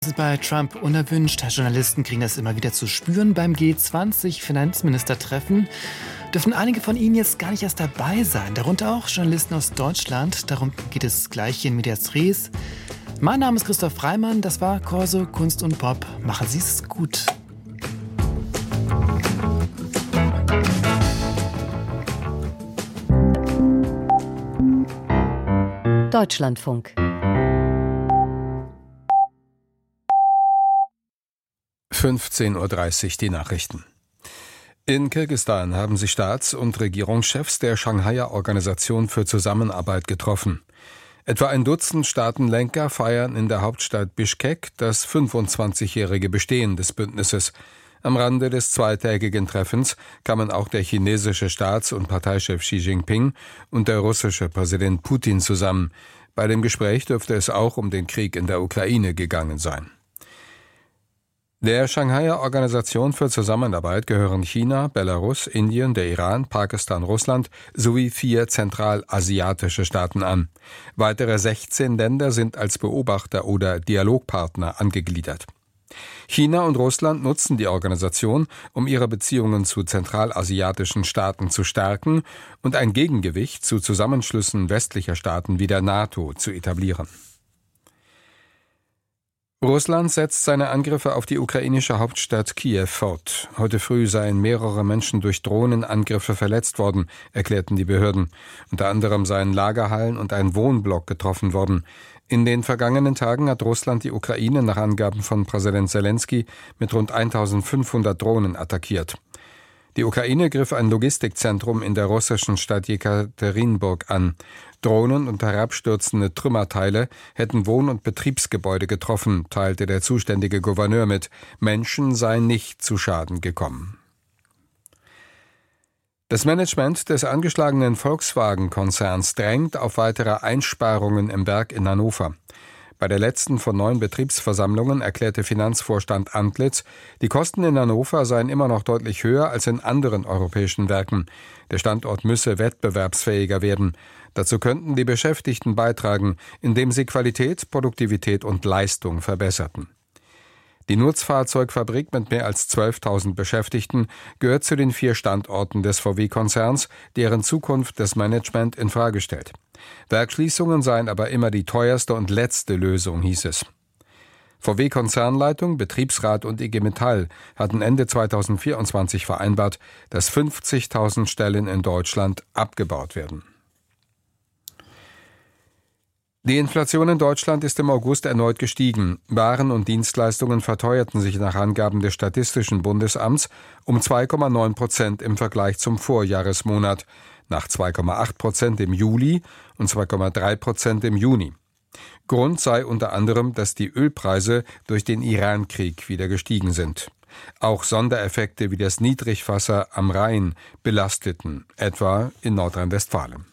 Sind bei Trump unerwünscht. Journalisten kriegen das immer wieder zu spüren. Beim G20-Finanzministertreffen dürfen einige von ihnen jetzt gar nicht erst dabei sein. Darunter auch Journalisten aus Deutschland. Darum geht es gleich hier in Medias Res. Mein Name ist Christoph Freimann. Das war Corso Kunst und Pop. Machen Sie es gut. Deutschlandfunk. 15:30 Uhr die Nachrichten. In Kirgisistan haben sich Staats- und Regierungschefs der Shanghaier Organisation für Zusammenarbeit getroffen. Etwa ein Dutzend Staatenlenker feiern in der Hauptstadt Bischkek das 25-jährige Bestehen des Bündnisses. Am Rande des zweitägigen Treffens kamen auch der chinesische Staats- und Parteichef Xi Jinping und der russische Präsident Putin zusammen. Bei dem Gespräch dürfte es auch um den Krieg in der Ukraine gegangen sein. Der Shanghaier Organisation für Zusammenarbeit gehören China, Belarus, Indien, der Iran, Pakistan, Russland sowie 4 zentralasiatische Staaten an. Weitere 16 Länder sind als Beobachter oder Dialogpartner angegliedert. China und Russland nutzen die Organisation, um ihre Beziehungen zu zentralasiatischen Staaten zu stärken und ein Gegengewicht zu Zusammenschlüssen westlicher Staaten wie der NATO zu etablieren. Russland setzt seine Angriffe auf die ukrainische Hauptstadt Kiew fort. Heute früh seien mehrere Menschen durch Drohnenangriffe verletzt worden, erklärten die Behörden. Unter anderem seien Lagerhallen und ein Wohnblock getroffen worden. In den vergangenen Tagen hat Russland die Ukraine nach Angaben von Präsident Selenskyj mit rund 1500 Drohnen attackiert. Die Ukraine griff ein Logistikzentrum in der russischen Stadt Jekaterinburg an. Drohnen und herabstürzende Trümmerteile hätten Wohn- und Betriebsgebäude getroffen, teilte der zuständige Gouverneur mit. Menschen seien nicht zu Schaden gekommen. Das Management des angeschlagenen Volkswagen-Konzerns drängt auf weitere Einsparungen im Werk in Hannover. Bei der letzten von 9 Betriebsversammlungen erklärte Finanzvorstand Antlitz, die Kosten in Hannover seien immer noch deutlich höher als in anderen europäischen Werken. Der Standort müsse wettbewerbsfähiger werden. Dazu könnten die Beschäftigten beitragen, indem sie Qualität, Produktivität und Leistung verbesserten. Die Nutzfahrzeugfabrik mit mehr als 12.000 Beschäftigten gehört zu den 4 Standorten des VW-Konzerns, deren Zukunft das Management in Frage stellt. Werksschließungen seien aber immer die teuerste und letzte Lösung, hieß es. VW-Konzernleitung, Betriebsrat und IG Metall hatten Ende 2024 vereinbart, dass 50.000 Stellen in Deutschland abgebaut werden. Die Inflation in Deutschland ist im August erneut gestiegen. Waren und Dienstleistungen verteuerten sich nach Angaben des Statistischen Bundesamts um 2,9% im Vergleich zum Vorjahresmonat, nach 2,8% im Juli und 2,3% im Juni. Grund sei unter anderem, dass die Ölpreise durch den Iran-Krieg wieder gestiegen sind. Auch Sondereffekte wie das Niedrigwasser am Rhein belasteten, etwa in Nordrhein-Westfalen.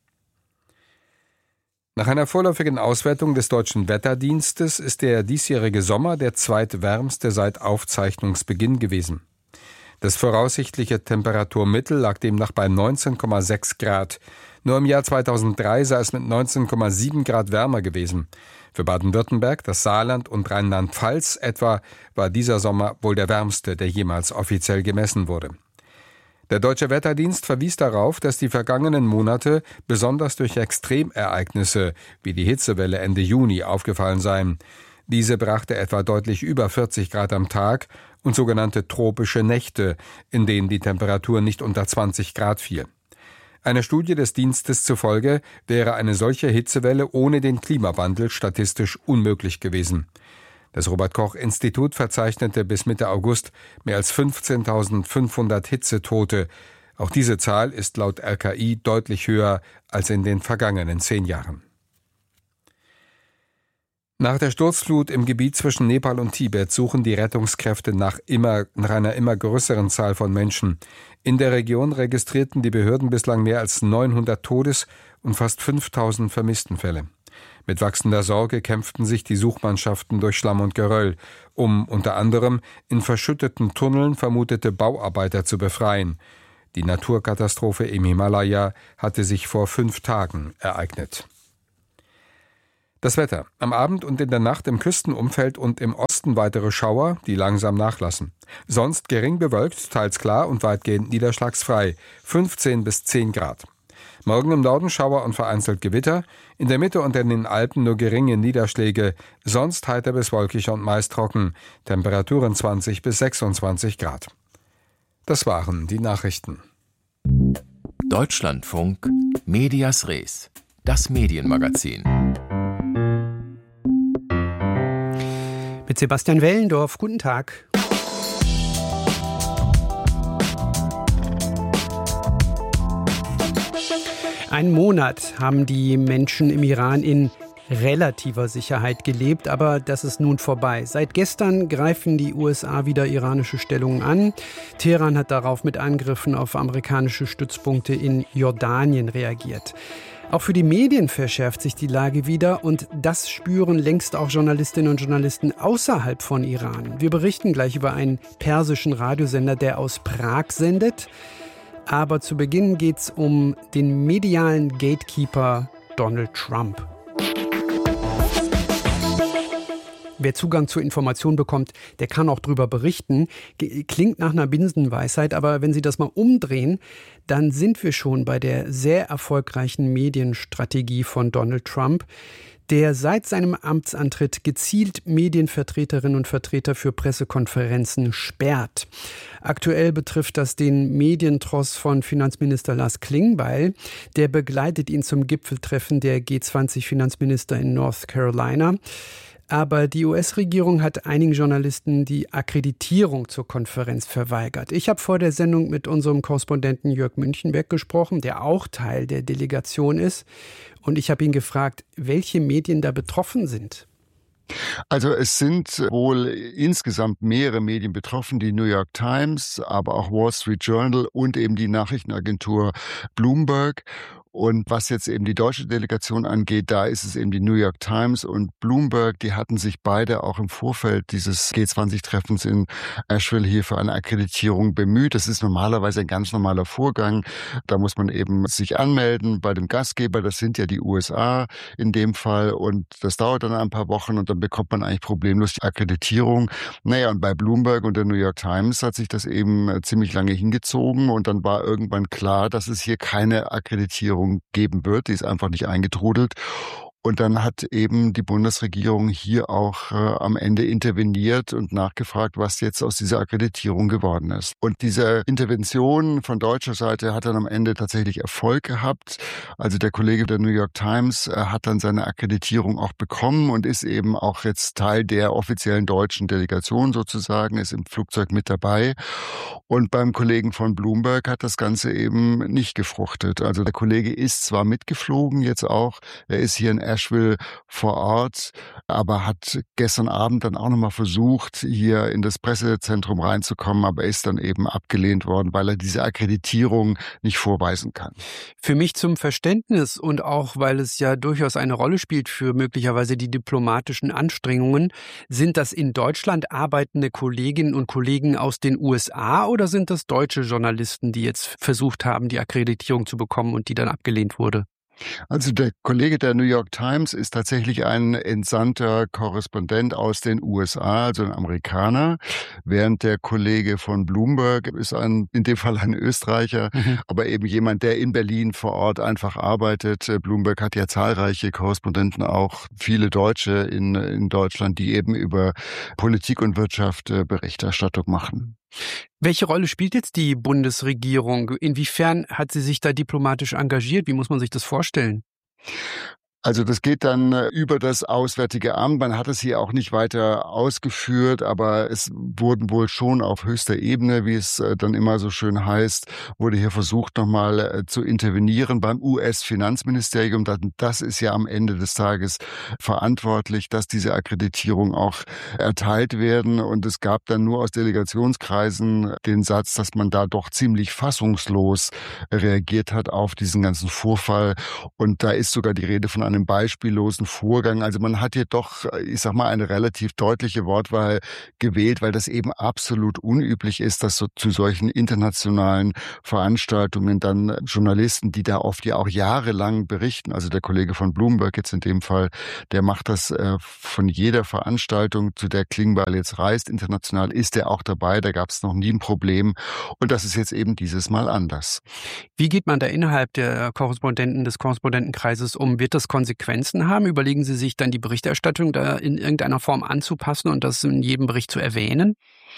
Nach einer vorläufigen Auswertung des Deutschen Wetterdienstes ist der diesjährige Sommer der zweitwärmste seit Aufzeichnungsbeginn gewesen. Das voraussichtliche Temperaturmittel lag demnach bei 19,6 Grad. Nur im Jahr 2003 sei es mit 19,7 Grad wärmer gewesen. Für Baden-Württemberg, das Saarland und Rheinland-Pfalz etwa war dieser Sommer wohl der wärmste, der jemals offiziell gemessen wurde. Der Deutsche Wetterdienst verwies darauf, dass die vergangenen Monate besonders durch Extremereignisse wie die Hitzewelle Ende Juni aufgefallen seien. Diese brachte etwa deutlich über 40 Grad am Tag und sogenannte tropische Nächte, in denen die Temperatur nicht unter 20 Grad fiel. Einer Studie des Dienstes zufolge wäre eine solche Hitzewelle ohne den Klimawandel statistisch unmöglich gewesen. Das Robert-Koch-Institut verzeichnete bis Mitte August mehr als 15.500 Hitzetote. Auch diese Zahl ist laut RKI deutlich höher als in den vergangenen 10 Jahren. Nach der Sturzflut im Gebiet zwischen Nepal und Tibet suchen die Rettungskräfte nach einer immer größeren Zahl von Menschen. In der Region registrierten die Behörden bislang mehr als 900 Todes- und fast 5.000 Vermisstenfälle. Mit wachsender Sorge kämpften sich die Suchmannschaften durch Schlamm und Geröll, um unter anderem in verschütteten Tunneln vermutete Bauarbeiter zu befreien. Die Naturkatastrophe im Himalaya hatte sich vor 5 Tagen ereignet. Das Wetter. Am Abend und in der Nacht im Küstenumfeld und im Osten weitere Schauer, die langsam nachlassen. Sonst gering bewölkt, teils klar und weitgehend niederschlagsfrei. 15 bis 10 Grad. Morgen im Norden Schauer und vereinzelt Gewitter. In der Mitte und in den Alpen nur geringe Niederschläge. Sonst heiter bis wolkig und meist trocken. Temperaturen 20 bis 26 Grad. Das waren die Nachrichten. Deutschlandfunk Medias Res. Das Medienmagazin. Mit Sebastian Wellendorf, guten Tag. Einen Monat haben die Menschen im Iran in relativer Sicherheit gelebt, aber das ist nun vorbei. Seit gestern greifen die USA wieder iranische Stellungen an. Teheran hat darauf mit Angriffen auf amerikanische Stützpunkte in Jordanien reagiert. Auch für die Medien verschärft sich die Lage wieder und das spüren längst auch Journalistinnen und Journalisten außerhalb von Iran. Wir berichten gleich über einen persischen Radiosender, der aus Prag sendet. Aber zu Beginn geht's um den medialen Gatekeeper Donald Trump. Wer Zugang zur Information bekommt, der kann auch drüber berichten. Klingt nach einer Binsenweisheit, aber wenn Sie das mal umdrehen, dann sind wir schon bei der sehr erfolgreichen Medienstrategie von Donald Trump, der seit seinem Amtsantritt gezielt Medienvertreterinnen und Vertreter für Pressekonferenzen sperrt. Aktuell betrifft das den Medientross von Finanzminister Lars Klingbeil. Der begleitet ihn zum Gipfeltreffen der G20-Finanzminister in North Carolina. Aber die US-Regierung hat einigen Journalisten die Akkreditierung zur Konferenz verweigert. Ich habe vor der Sendung mit unserem Korrespondenten Jörg Münchenberg gesprochen, der auch Teil der Delegation ist. Und ich habe ihn gefragt, welche Medien da betroffen sind. Also es sind wohl insgesamt mehrere Medien betroffen, die New York Times, aber auch Wall Street Journal und eben die Nachrichtenagentur Bloomberg. Und was jetzt eben die deutsche Delegation angeht, da ist es eben die New York Times und Bloomberg, die hatten sich beide auch im Vorfeld dieses G20-Treffens in Asheville hier für eine Akkreditierung bemüht. Das ist normalerweise ein ganz normaler Vorgang. Da muss man eben sich anmelden bei dem Gastgeber, das sind ja die USA in dem Fall. Und das dauert dann ein paar Wochen und dann bekommt man eigentlich problemlos die Akkreditierung. Naja, und bei Bloomberg und der New York Times hat sich das eben ziemlich lange hingezogen und dann war irgendwann klar, dass es hier keine Akkreditierung geben wird. Die ist einfach nicht eingetrudelt. Und dann hat eben die Bundesregierung hier auch am Ende interveniert und nachgefragt, was jetzt aus dieser Akkreditierung geworden ist. Und diese Intervention von deutscher Seite hat dann am Ende tatsächlich Erfolg gehabt. Also der Kollege der New York Times hat dann seine Akkreditierung auch bekommen und ist eben auch jetzt Teil der offiziellen deutschen Delegation sozusagen, ist im Flugzeug mit dabei. Und beim Kollegen von Bloomberg hat das Ganze eben nicht gefruchtet. Also der Kollege ist zwar mitgeflogen jetzt auch, er ist hier in Asheville vor Ort, aber hat gestern Abend dann auch nochmal versucht, hier in das Pressezentrum reinzukommen, aber ist dann eben abgelehnt worden, weil er diese Akkreditierung nicht vorweisen kann. Für mich zum Verständnis und auch, weil es ja durchaus eine Rolle spielt für möglicherweise die diplomatischen Anstrengungen, sind das in Deutschland arbeitende Kolleginnen und Kollegen aus den USA oder sind das deutsche Journalisten, die jetzt versucht haben, die Akkreditierung zu bekommen und die dann abgelehnt wurde? Also der Kollege der New York Times ist tatsächlich ein entsandter Korrespondent aus den USA, also ein Amerikaner, während der Kollege von Bloomberg ist in dem Fall ein Österreicher, aber eben jemand, der in Berlin vor Ort einfach arbeitet. Bloomberg hat ja zahlreiche Korrespondenten, auch viele Deutsche in Deutschland, die eben über Politik und Wirtschaft Berichterstattung machen. Welche Rolle spielt jetzt die Bundesregierung? Inwiefern hat sie sich da diplomatisch engagiert? Wie muss man sich das vorstellen? Also das geht dann über das Auswärtige Amt. Man hat es hier auch nicht weiter ausgeführt, aber es wurden wohl schon auf höchster Ebene, wie es dann immer so schön heißt, wurde hier versucht, nochmal zu intervenieren beim US-Finanzministerium. Das ist ja am Ende des Tages verantwortlich, dass diese Akkreditierung auch erteilt werden. Und es gab dann nur aus Delegationskreisen den Satz, dass man da doch ziemlich fassungslos reagiert hat auf diesen ganzen Vorfall. Und da ist sogar die Rede von einem beispiellosen Vorgang. Also man hat hier doch, ich sag mal, eine relativ deutliche Wortwahl gewählt, weil das eben absolut unüblich ist, dass so zu solchen internationalen Veranstaltungen dann Journalisten, die da oft ja auch jahrelang berichten, also der Kollege von Bloomberg jetzt in dem Fall, der macht das von jeder Veranstaltung, zu der Klingbeil jetzt reist, international ist er auch dabei, da gab es noch nie ein Problem und das ist jetzt eben dieses Mal anders. Wie geht man da innerhalb der Korrespondenten des Korrespondentenkreises um? Wird das Konsequenzen haben? Überlegen Sie sich dann die Berichterstattung da in irgendeiner Form anzupassen und das in jedem Bericht zu erwähnen?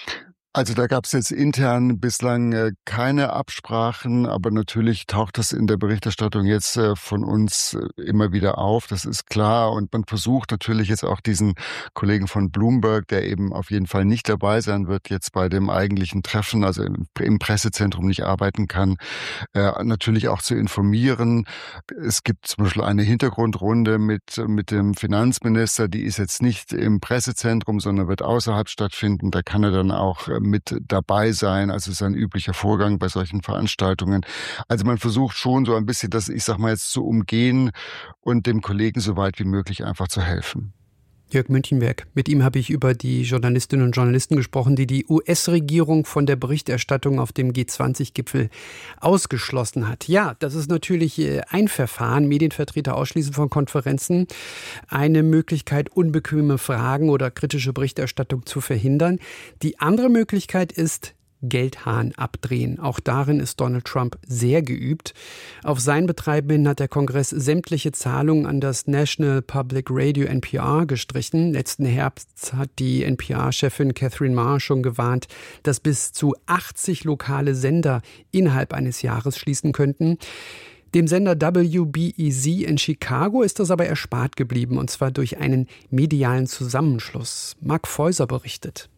Also da gab es jetzt intern bislang keine Absprachen, aber natürlich taucht das in der Berichterstattung jetzt von uns immer wieder auf, das ist klar. Und man versucht natürlich jetzt auch diesen Kollegen von Bloomberg, der eben auf jeden Fall nicht dabei sein wird, jetzt bei dem eigentlichen Treffen, also im Pressezentrum nicht arbeiten kann, natürlich auch zu informieren. Es gibt zum Beispiel eine Hintergrundrunde mit dem Finanzminister, die ist jetzt nicht im Pressezentrum, sondern wird außerhalb stattfinden. Da kann er dann auch mit dabei sein. Also es ist ein üblicher Vorgang bei solchen Veranstaltungen. Also man versucht schon so ein bisschen das, ich sag mal jetzt, zu umgehen und dem Kollegen so weit wie möglich einfach zu helfen. Jörg Münchenberg, mit ihm habe ich über die Journalistinnen und Journalisten gesprochen, die die US-Regierung von der Berichterstattung auf dem G20-Gipfel ausgeschlossen hat. Ja, das ist natürlich ein Verfahren, Medienvertreter ausschließen von Konferenzen, eine Möglichkeit, unbequeme Fragen oder kritische Berichterstattung zu verhindern. Die andere Möglichkeit ist, Geldhahn abdrehen. Auch darin ist Donald Trump sehr geübt. Auf sein Betreiben hin hat der Kongress sämtliche Zahlungen an das National Public Radio NPR gestrichen. Letzten Herbst hat die NPR-Chefin Catherine Marr schon gewarnt, dass bis zu 80 lokale Sender innerhalb eines Jahres schließen könnten. Dem Sender WBEZ in Chicago ist das aber erspart geblieben, und zwar durch einen medialen Zusammenschluss. Mark Feuser berichtet.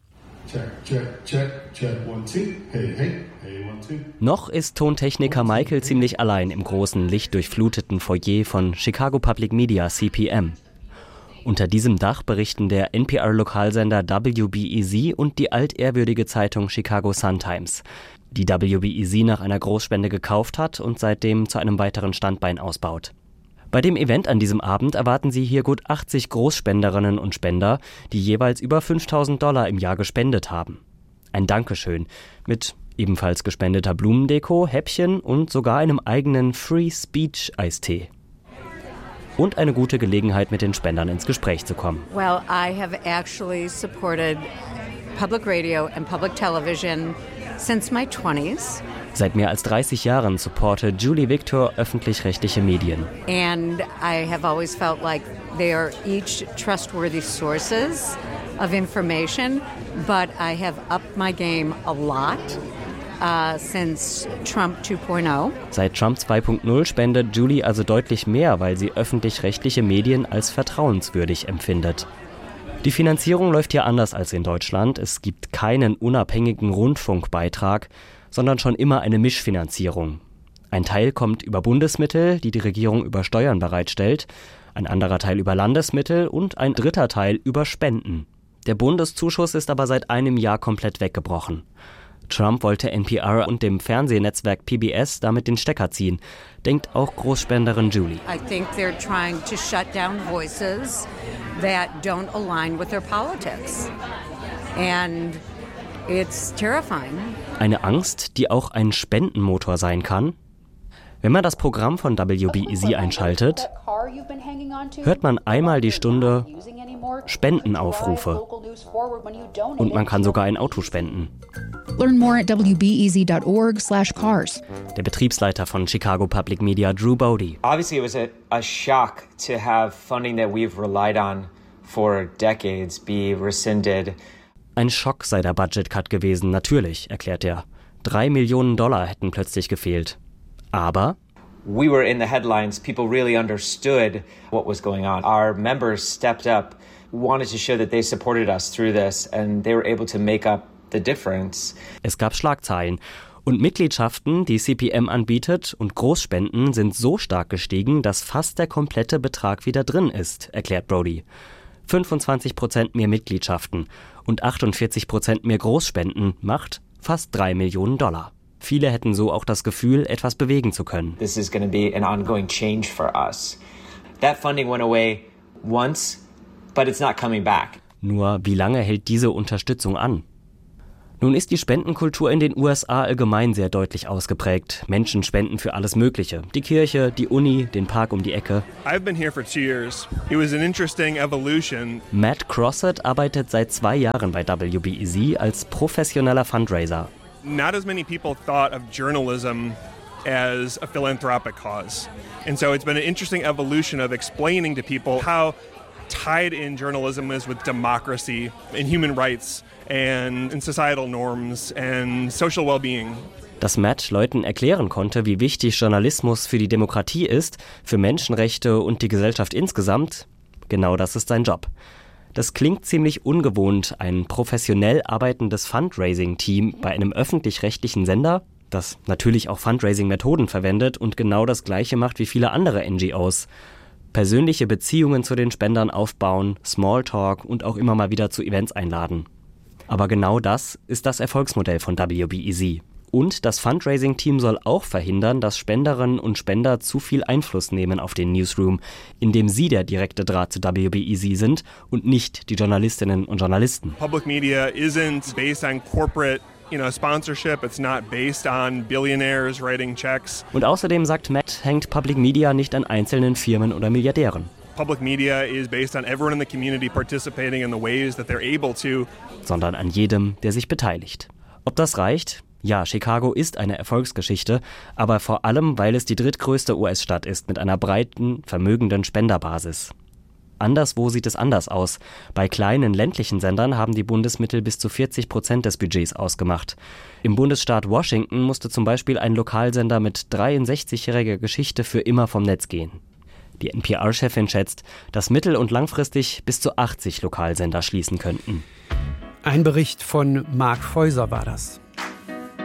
Noch ist Tontechniker Michael ziemlich allein im großen, lichtdurchfluteten Foyer von Chicago Public Media CPM. Unter diesem Dach berichten der NPR-Lokalsender WBEZ und die altehrwürdige Zeitung Chicago Sun-Times, die WBEZ nach einer Großspende gekauft hat und seitdem zu einem weiteren Standbein ausbaut. Bei dem Event an diesem Abend erwarten Sie hier gut 80 Großspenderinnen und Spender, die jeweils über $5.000 im Jahr gespendet haben. Ein Dankeschön mit ebenfalls gespendeter Blumendeko, Häppchen und sogar einem eigenen Free Speech Eistee. Und eine gute Gelegenheit, mit den Spendern ins Gespräch zu kommen. Well, I have actually supported public radio and public television since my 20s. Seit mehr als 30 Jahren supportet Julie Victor öffentlich-rechtliche Medien. And I have always felt like they are each trustworthy sources of information, but I have upped my game a lot since Trump 2.0. Seit Trump 2.0 spendet Julie also deutlich mehr, weil sie öffentlich-rechtliche Medien als vertrauenswürdig empfindet. Die Finanzierung läuft hier anders als in Deutschland. Es gibt keinen unabhängigen Rundfunkbeitrag, sondern schon immer eine Mischfinanzierung. Ein Teil kommt über Bundesmittel, die die Regierung über Steuern bereitstellt, ein anderer Teil über Landesmittel und ein dritter Teil über Spenden. Der Bundeszuschuss ist aber seit einem Jahr komplett weggebrochen. Trump wollte NPR und dem Fernsehnetzwerk PBS damit den Stecker ziehen, denkt auch Großspenderin Julie. I think they're trying to shut down voices that don't align with their politics. And it's terrifying. Eine Angst, die auch ein Spendenmotor sein kann. Wenn man das Programm von WBEZ einschaltet, hört man einmal die Stunde Spendenaufrufe. Und man kann sogar ein Auto spenden. Learn more at wbez.org/cars. Der Betriebsleiter von Chicago Public Media, Drew Bodie. Obviously, it was a shock to have funding that we've relied on for decades be rescinded. Ein Schock sei der Budget-Cut gewesen, natürlich, erklärt er. $3 Millionen hätten plötzlich gefehlt. Aber we were in the headlines. People really understood what was going on. Our members stepped up, wanted to show that they supported us through this, and they were able to make up the difference. Es gab Schlagzeilen. Und Mitgliedschaften, die CPM anbietet, und Großspenden sind so stark gestiegen, dass fast der komplette Betrag wieder drin ist, erklärt Brody. 25% mehr Mitgliedschaften und 48% mehr Großspenden macht fast $3 Millionen. Viele hätten so auch das Gefühl, etwas bewegen zu können. This is going to be an ongoing change for us. That funding went away once, but it's not coming back. Nur wie lange hält diese Unterstützung an? Nun ist die Spendenkultur in den USA allgemein sehr deutlich ausgeprägt. Menschen spenden für alles Mögliche. Die Kirche, die Uni, den Park um die Ecke. I've been here for 2 years. It was an interesting evolution. Matt Crossett arbeitet seit 2 Jahren bei WBEZ als professioneller Fundraiser. Not as many people thought of journalism as a philanthropic cause. And so it's been an interesting evolution of explaining to people how tied in journalism is with democracy and human rights and societal norms and social well-being. Dass Matt Leuten erklären konnte, wie wichtig Journalismus für die Demokratie ist, für Menschenrechte und die Gesellschaft insgesamt, genau das ist sein Job. Das klingt ziemlich ungewohnt, ein professionell arbeitendes Fundraising-Team bei einem öffentlich-rechtlichen Sender, das natürlich auch Fundraising-Methoden verwendet und genau das Gleiche macht wie viele andere NGOs. Persönliche Beziehungen zu den Spendern aufbauen, Smalltalk und auch immer mal wieder zu Events einladen. Aber genau das ist das Erfolgsmodell von WBEZ. Und das Fundraising-Team soll auch verhindern, dass Spenderinnen und Spender zu viel Einfluss nehmen auf den Newsroom, indem sie der direkte Draht zu WBEZ sind und nicht die Journalistinnen und Journalisten. Public media isn't based on corporate sponsorship. It's not based on billionaires writing checks. Und außerdem, sagt Matt, hängt Public Media nicht an einzelnen Firmen oder Milliardären. Public media is based on everyone in the community participating in the ways that they're able to. Sondern an jedem, der sich beteiligt. Ob das reicht? Ja, Chicago ist eine Erfolgsgeschichte, aber vor allem, weil es die drittgrößte US-Stadt ist mit einer breiten, vermögenden Spenderbasis. Anderswo sieht es anders aus. Bei kleinen ländlichen Sendern haben die Bundesmittel bis zu 40% des Budgets ausgemacht. Im Bundesstaat Washington musste zum Beispiel ein Lokalsender mit 63-jähriger Geschichte für immer vom Netz gehen. Die NPR-Chefin schätzt, dass mittel- und langfristig bis zu 80 Lokalsender schließen könnten. Ein Bericht von Mark Feuser war das.